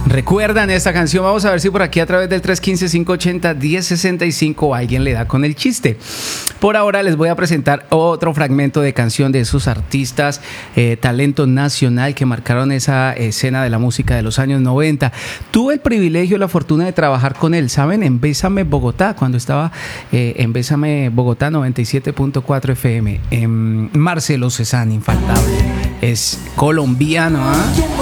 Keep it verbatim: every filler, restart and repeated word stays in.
¿Recuerdan esta canción? Vamos a ver si por aquí a través del tres uno cinco, cinco ocho cero, uno cero seis cinco alguien le da con el chiste. Por ahora les voy a presentar otro fragmento de canción de esos artistas, eh, talento nacional que marcaron esa escena de la música de los años noventa. Tuve el privilegio y la fortuna de trabajar con él, ¿saben? En Bésame Bogotá, cuando estaba eh, en Bésame Bogotá noventa y siete punto cuatro F M. En Marcelo Cezanne, infaltable. Es colombiano, ¿ah? ¿eh?